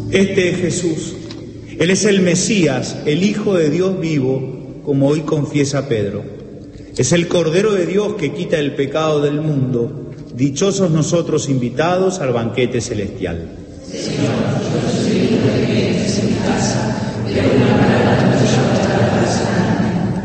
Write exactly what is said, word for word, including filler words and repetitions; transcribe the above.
Este es Jesús. Él es el Mesías, el Hijo de Dios vivo, como hoy confiesa Pedro. Es el Cordero de Dios que quita el pecado del mundo. Dichosos nosotros invitados al banquete celestial. Señor, yo soy digno de que entres en mi casa, pero una palabra tuya bastará